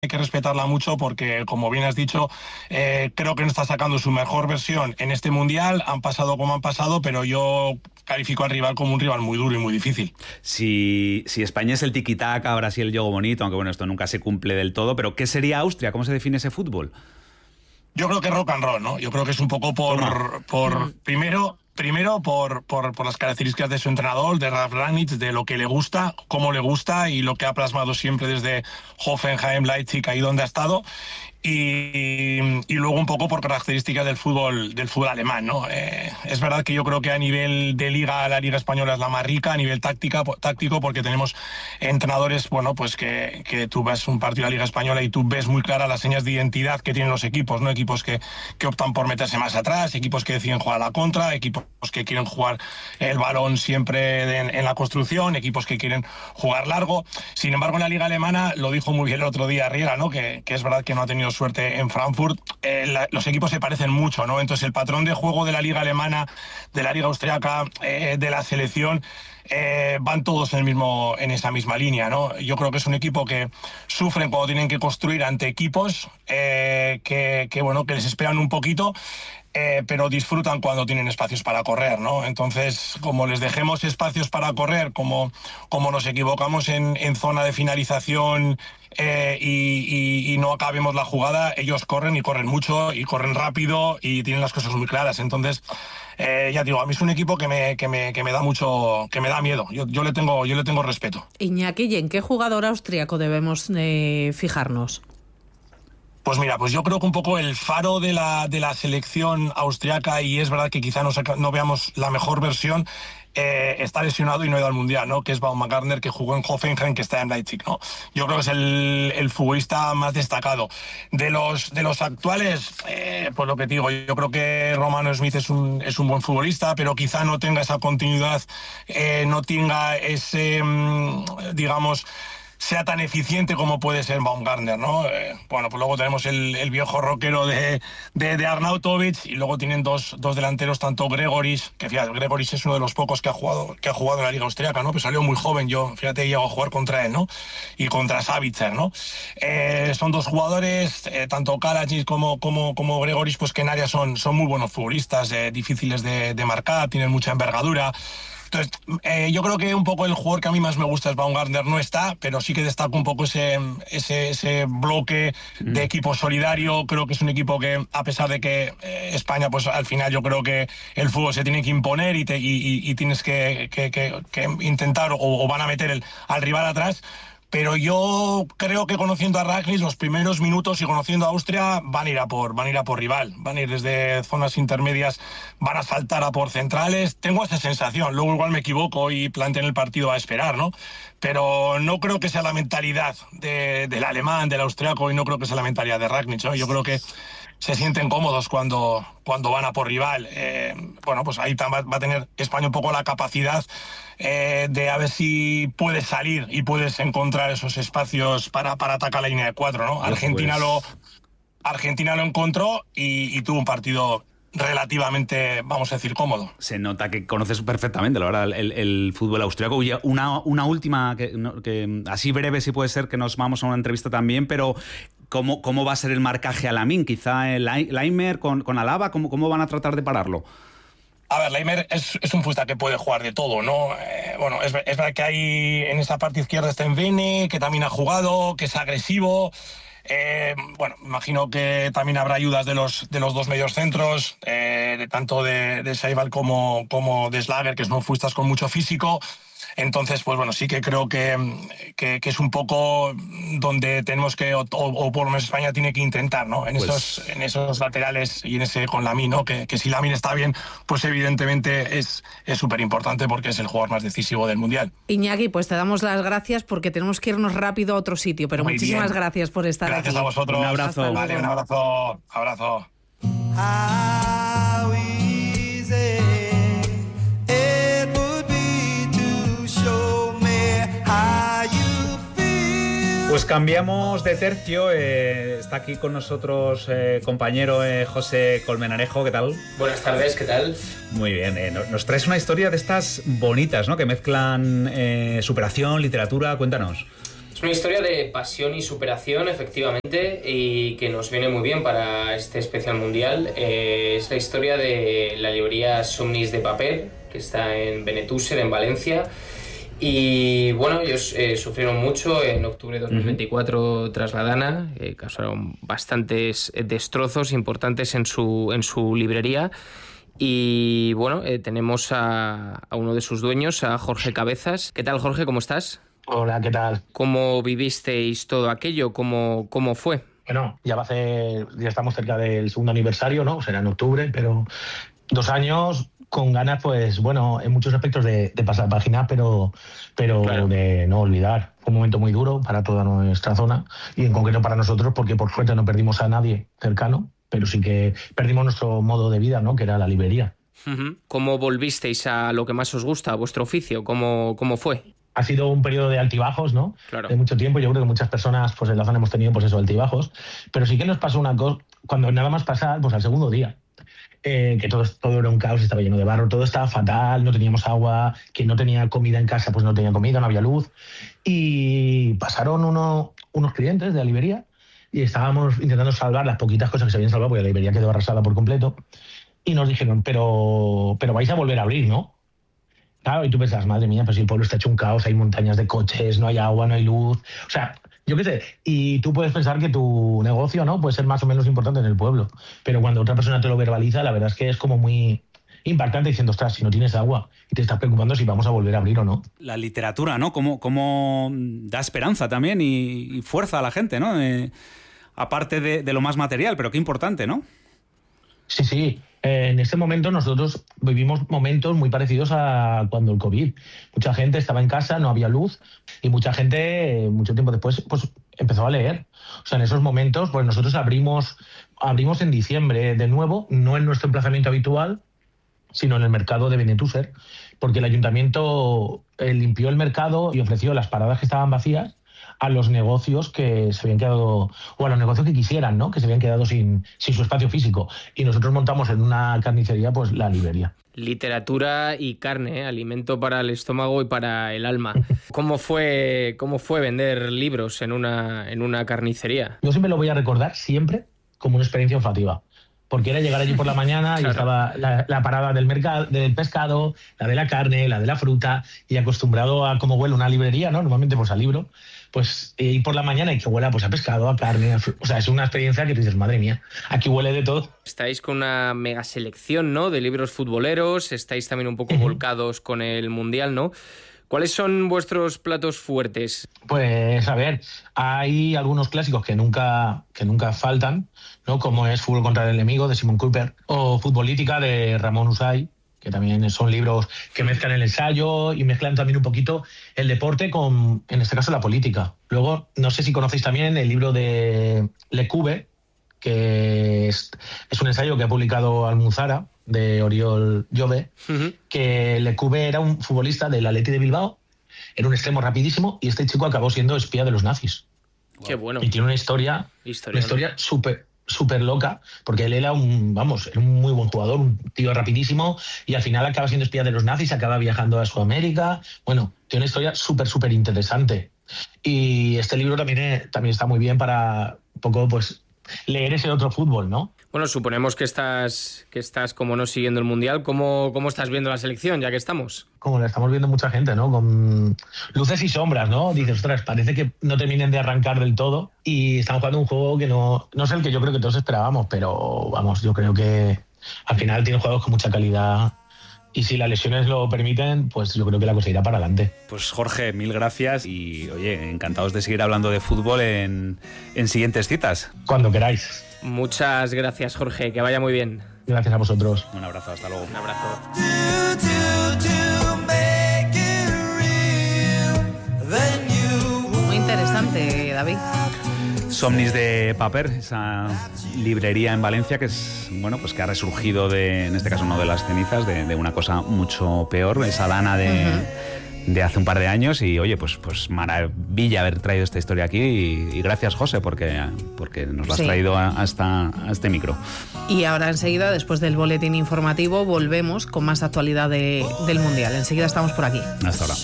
hay que respetarla mucho porque, como bien has dicho, creo que no está sacando su mejor versión en este Mundial. Han pasado como han pasado, pero yo califico al rival como un rival muy duro y muy difícil. Si España es el tiki-taka, Brasil el juego bonito, aunque bueno, esto nunca se cumple del todo, pero ¿qué sería Austria? ¿Cómo se define ese fútbol? Yo creo que rock and roll, ¿no? Yo creo que es un poco primero por las características de su entrenador, de Ralf Rangnick, de lo que le gusta, cómo le gusta y lo que ha plasmado siempre desde Hoffenheim, Leipzig, ahí donde ha estado. Y luego un poco por características del fútbol alemán, ¿no? Es verdad que yo creo que a nivel de liga, la liga española es la más rica, a nivel táctico, porque tenemos entrenadores, bueno, pues que tú ves un partido de la liga española y tú ves muy claras las señas de identidad que tienen los equipos, ¿no? Equipos que optan por meterse más atrás, equipos que deciden jugar a la contra, equipos que quieren jugar el balón siempre en la construcción, equipos que quieren jugar largo. Sin embargo, en la liga alemana, lo dijo muy bien el otro día Riera, ¿no? Que es verdad que no ha tenido suerte en Frankfurt. Los equipos se parecen mucho, ¿no? Entonces el patrón de juego de la liga alemana, de la liga austriaca, de la selección, van todos en esa misma línea, ¿no? Yo creo que es un equipo que sufren cuando tienen que construir ante equipos que les esperan un poquito, pero disfrutan cuando tienen espacios para correr, ¿no? Entonces, como les dejemos espacios para correr, como nos equivocamos en zona de finalización y no acabemos la jugada, ellos corren y corren mucho y corren rápido y tienen las cosas muy claras. Entonces, ya digo, a mí es un equipo que me da mucho, que me da miedo. Yo le tengo respeto. Iñaki, ¿y en qué jugador austríaco debemos fijarnos? Pues mira, pues yo creo que un poco el faro de la selección austriaca, y es verdad que quizá no veamos la mejor versión, está lesionado y no ha ido al Mundial, ¿no? Que es Baumgartner, que jugó en Hoffenheim, que está en Leipzig, ¿no? Yo creo que es el futbolista más destacado. De los actuales, pues lo que te digo, yo creo que Romano Smith es un buen futbolista, pero quizá no tenga esa continuidad, no tenga ese, digamos, sea tan eficiente como puede ser Baumgartner, ¿no? Bueno, pues luego tenemos el viejo rockero de Arnautovic, y luego tienen dos delanteros, tanto Gregoris, que fíjate, Gregoris es uno de los pocos que ha jugado en la liga austríaca, ¿no? Pues salió muy joven, yo, fíjate, llego a jugar contra él, ¿no? Y contra Savitzer, ¿no? Son dos jugadores, tanto Kalajic como Gregoris, pues que en área son muy buenos futbolistas, difíciles de marcar, tienen mucha envergadura. Entonces, yo creo que un poco el jugador que a mí más me gusta es Baumgartner, no está, pero sí que destaco un poco ese bloque de equipo solidario. Creo que es un equipo que, a pesar de que España, pues al final yo creo que el fútbol se tiene que imponer y tienes que intentar o van a meter al rival atrás. Pero yo creo que, conociendo a Rangnick, los primeros minutos, y conociendo a Austria, van a ir a por rival, van a ir desde zonas intermedias, van a saltar a por centrales. Tengo esa sensación, luego igual me equivoco y planteen el partido a esperar, ¿no? Pero no creo que sea la mentalidad del alemán, del austriaco, y no creo que sea la mentalidad de Rangnick, ¿no? Yo creo que se sienten cómodos cuando van a por rival. Bueno, pues ahí va a tener España un poco la capacidad de a ver si puedes salir y puedes encontrar esos espacios para atacar la línea de 4, ¿no? Argentina lo encontró y tuvo un partido relativamente, vamos a decir, cómodo. Se nota que conoces perfectamente, la verdad, el fútbol austriaco. Y una última, que así breve, si puede ser, que nos vamos a una entrevista también, pero ¿cómo va a ser el marcaje a Lamine? Quizá el Laimer con Alaba, ¿cómo van a tratar de pararlo? A ver, Laimer es un futbolista que puede jugar de todo, ¿no? Bueno, es verdad que hay en esta parte izquierda está Envene, que también ha jugado, que es agresivo. Bueno, imagino que también habrá ayudas de los dos medios centros, tanto de Seibal como de Schlager, que son futbolistas con mucho físico. Entonces, pues bueno, sí que creo que es un poco donde tenemos que, o por lo menos España tiene que intentar, ¿no? En esos laterales y en ese con Lamine, ¿no? Que si Lamine está bien, pues evidentemente es súper importante porque es el jugador más decisivo del Mundial. Iñaki, pues te damos las gracias porque tenemos que irnos rápido a otro sitio, pero muy muchísimas bien. Gracias por estar gracias aquí. Gracias a vosotros. Un abrazo. Vale, un abrazo. Pues cambiamos de tercio. Está aquí con nosotros compañero José Colmenarejo. ¿Qué tal? Buenas tardes, ¿qué tal? Muy bien. Nos traes una historia de estas bonitas, ¿no? Que mezclan superación, literatura. Cuéntanos. Es una historia de pasión y superación, efectivamente, y que nos viene muy bien para este especial mundial. Es la historia de la librería Somnis de Paper, que está en Benetússer, en Valencia. Y bueno, ellos sufrieron mucho en octubre de 2024 tras la Dana, causaron bastantes destrozos importantes en su librería. Y bueno, tenemos a uno de sus dueños, a Jorge Cabezas. ¿Qué tal, Jorge? ¿Cómo estás? Hola, ¿qué tal? ¿Cómo vivisteis todo aquello? ¿Cómo fue? Bueno, ya estamos cerca del segundo aniversario, ¿no? Será en octubre, pero 2 años con ganas, pues bueno, en muchos aspectos de pasar página, pero claro, de no olvidar. Fue un momento muy duro para toda nuestra zona y en concreto para nosotros, porque por suerte no perdimos a nadie cercano, pero sí que perdimos nuestro modo de vida, ¿no? Que era la librería. ¿Cómo volvisteis a lo que más os gusta, a vuestro oficio? ¿Cómo fue? Ha sido un periodo de altibajos, ¿no? Claro. De mucho tiempo. Yo creo que muchas personas pues en la zona hemos tenido pues eso, altibajos. Pero sí que nos pasó una cosa, cuando nada más pasar, pues al segundo día, que todo era un caos, estaba lleno de barro, todo estaba fatal, no teníamos agua, quien no tenía comida en casa pues no tenía comida, no había luz. Y pasaron unos clientes de la librería y estábamos intentando salvar las poquitas cosas que se habían salvado, porque la librería quedó arrasada por completo. Y nos dijeron, pero vais a volver a abrir, ¿no? Claro, y tú pensás, madre mía, pues si el pueblo está hecho un caos, hay montañas de coches, no hay agua, no hay luz. O sea, yo qué sé, y tú puedes pensar que tu negocio, ¿no?, puede ser más o menos importante en el pueblo. Pero cuando otra persona te lo verbaliza, la verdad es que es como muy impactante diciendo, ostras, si no tienes agua y te estás preocupando si vamos a volver a abrir o no. La literatura, ¿no? Cómo da esperanza también y fuerza a la gente, ¿no? Aparte de lo más material, pero qué importante, ¿no? Sí. En este momento nosotros vivimos momentos muy parecidos a cuando el COVID. Mucha gente estaba en casa, no había luz y mucha gente, mucho tiempo después, pues empezó a leer. O sea, en esos momentos, pues nosotros abrimos en diciembre de nuevo, no en nuestro emplazamiento habitual, sino en el mercado de Benetússer, porque el ayuntamiento limpió el mercado y ofreció las paradas que estaban vacías a los negocios que se habían quedado, o a los negocios que quisieran, ¿no?, que se habían quedado sin su espacio físico. Y nosotros montamos en una carnicería pues la librería. Literatura y carne, alimento para el estómago y para el alma. ¿Cómo fue vender libros en una carnicería? Yo siempre lo voy a recordar, siempre, como una experiencia olfativa. Porque era llegar allí por la mañana y estaba la parada del mercado, del pescado, la de la carne, la de la fruta, y acostumbrado a cómo huele una librería, ¿no?, normalmente pues al libro, pues ir por la mañana y que huela pues a pescado, a carne, o sea, es una experiencia que tú dices, madre mía, aquí huele de todo. Estáis con una mega selección, ¿no?, de libros futboleros, estáis también un poco volcados con el Mundial, ¿no? ¿Cuáles son vuestros platos fuertes? Pues a ver, hay algunos clásicos que nunca faltan, ¿no?, como es Fútbol contra el enemigo de Simon Cooper o Futbolítica de Ramón Usay, que también son libros que mezclan el ensayo y mezclan también un poquito el deporte con, en este caso, la política. Luego, no sé si conocéis también el libro de Lecube, que es un ensayo que ha publicado Almuzara, de Oriol Jove, que Lecube era un futbolista del Athletic de Bilbao, era un extremo rapidísimo, y este chico acabó siendo espía de los nazis. Qué bueno. Y tiene una historia súper loca, porque él era un muy buen jugador, un tío rapidísimo, y al final acaba siendo espía de los nazis, acaba viajando a Sudamérica. Bueno, tiene una historia súper interesante. Y este libro también está muy bien para un poco pues leer ese otro fútbol, ¿no? Bueno, suponemos que estás como no siguiendo el Mundial. ¿Cómo estás viendo la selección, ya que estamos? Como la estamos viendo mucha gente, ¿no? Con luces y sombras, ¿no? Dices, ostras, parece que no terminen de arrancar del todo y estamos jugando un juego que no es el que yo creo que todos esperábamos, pero vamos, yo creo que al final tiene juegos con mucha calidad. Y si las lesiones lo permiten, pues yo creo que la cosa irá para adelante. Pues Jorge, mil gracias y, oye, encantados de seguir hablando de fútbol en siguientes citas. Cuando queráis. Muchas gracias, Jorge, que vaya muy bien. Gracias a vosotros. Un abrazo, hasta luego. Un abrazo. Muy interesante, David. Somnis de Paper, esa librería en Valencia que es, bueno, pues que ha resurgido en este caso no de las cenizas, de una cosa mucho peor, esa Dana de hace un par de años. Y oye, pues maravilla haber traído esta historia aquí y gracias, José, porque nos lo has traído a este micro. Y ahora enseguida, después del boletín informativo, volvemos con más actualidad del Mundial. Enseguida estamos por aquí. Hasta ahora.